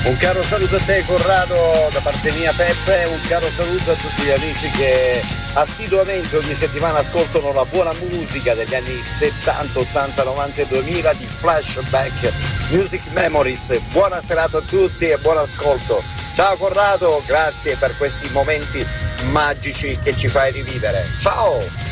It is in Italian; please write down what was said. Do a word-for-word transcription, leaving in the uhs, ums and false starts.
Un caro saluto a te Corrado da parte mia Peppe, un caro saluto a tutti gli amici che assiduamente ogni settimana ascoltano la buona musica degli anni settanta, ottanta, novanta e duemila di Flashback Music Memories. Buona serata a tutti e buon ascolto. Ciao Corrado, grazie per questi momenti magici che ci fai rivivere. Ciao!